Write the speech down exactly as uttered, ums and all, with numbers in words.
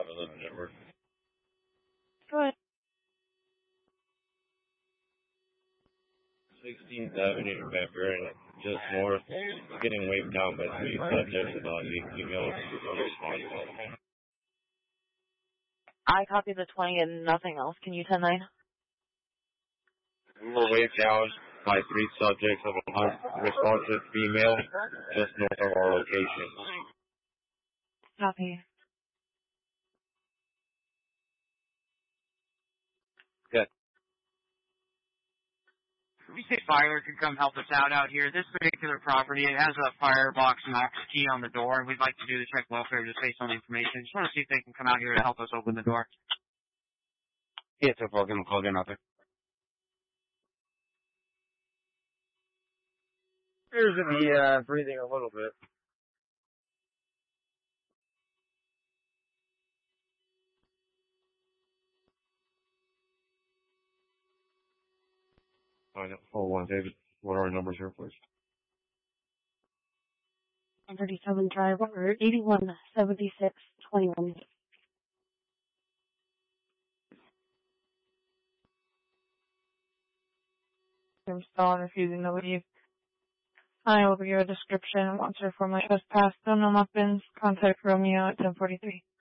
five eleven Network. Go ahead. sixteenth Avenue, Barbarian, just north, getting waved down by three subjects about eight emails, no response. I copied the twenty and nothing else. Can you ten nine? We were waved down by three subjects of a unresponsive female just north of our location. Copy. Good. We say fire can come help us out out here. This particular property, it has a firebox Knox key on the door, and we'd like to do the check welfare to say some information. Just want to see if they can come out here to help us open the door. Yeah, so far, gonna plug in out there. Appears to be uh, breathing a little bit. Find out. Hold on, David. What are our numbers here, please? one thirty-seven Drive, or eighty-one seventy-six twenty-one. I'm still on refusing to leave. I will give you a description once or for my trespass. Don't know muffins. Contact Romeo at ten forty-three.